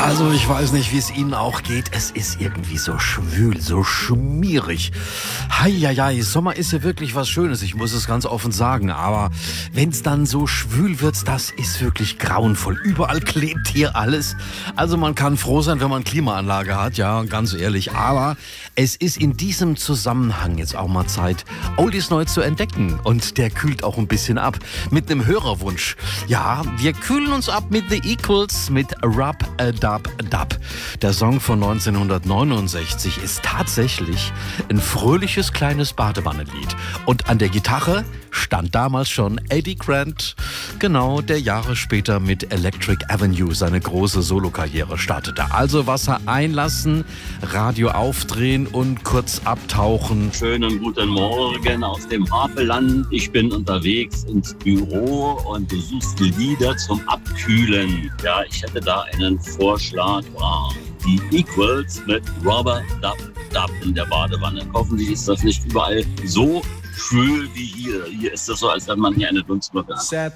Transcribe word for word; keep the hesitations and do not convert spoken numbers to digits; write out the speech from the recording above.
Also ich weiß nicht, wie es Ihnen auch geht. Es ist irgendwie so schwül, so schmierig. Heieiei, Sommer ist ja wirklich was Schönes, ich muss es ganz offen sagen. Aber wenn es dann so schwül wird, das ist wirklich grauenvoll. Überall klebt hier alles. Also man kann froh sein, wenn man Klimaanlage hat, ja, ganz ehrlich. Aber es ist in diesem Zusammenhang jetzt auch mal Zeit, Oldies neu zu entdecken. Und der kühlt auch ein bisschen ab. Mit einem Hörerwunsch. Ja, wir kühlen uns ab mit The Equals, mit Rub a Dub Dub. Der Song von neunzehnhundertneunundsechzig ist tatsächlich ein fröhliches kleines Badewannenlied. Und an der Gitarre stand damals schon Eddie Grant, genau, der Jahre später mit Electric Avenue seine große Solokarriere startete. Also Wasser einlassen, Radio aufdrehen und kurz abtauchen. Schönen guten Morgen aus dem Havelland. Ich bin unterwegs ins Büro und du suchst Lieder zum Abkühlen. Ja, ich hätte da einen Vorschlag. Wow. Die Equals mit Rubber Dub Dub in der Badewanne. Hoffentlich ist das nicht überall so schwül wie hier. Hier ist das so, als wenn man hier eine Dunstglocke hat.